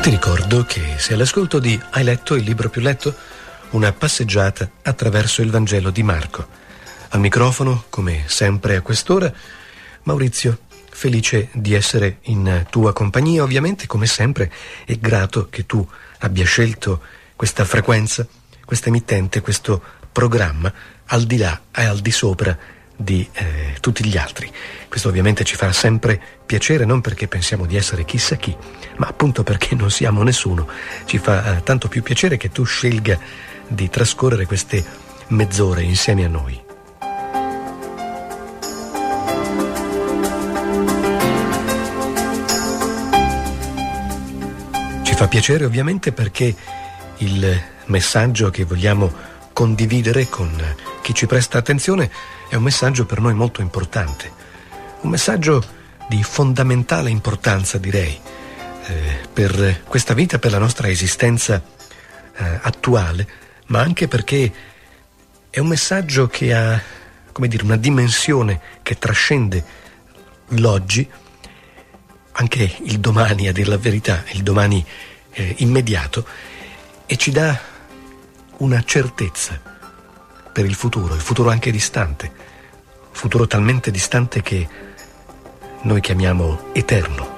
Ti ricordo che sei all'ascolto di Hai letto il libro più letto? Una passeggiata attraverso il Vangelo di Marco. Al microfono, come sempre a quest'ora, Maurizio, felice di essere in tua compagnia. Ovviamente, come sempre, è grato che tu abbia scelto questa frequenza, questa emittente, questo programma, al di là e al di sopra di tutti gli altri. Questo ovviamente ci fa sempre piacere, non perché pensiamo di essere chissà chi, ma appunto perché non siamo nessuno. Ci fa tanto più piacere che tu scelga di trascorrere queste mezz'ore insieme a noi. Ci fa piacere ovviamente perché il messaggio che vogliamo condividere con chi ci presta attenzione è un messaggio per noi molto importante, un messaggio di fondamentale importanza, direi, per questa vita, per la nostra esistenza attuale, ma anche perché è un messaggio che ha, come dire, una dimensione che trascende l'oggi, anche il domani, a dir la verità, il domani immediato, e ci dà una certezza per il futuro anche distante, futuro talmente distante che noi chiamiamo eterno.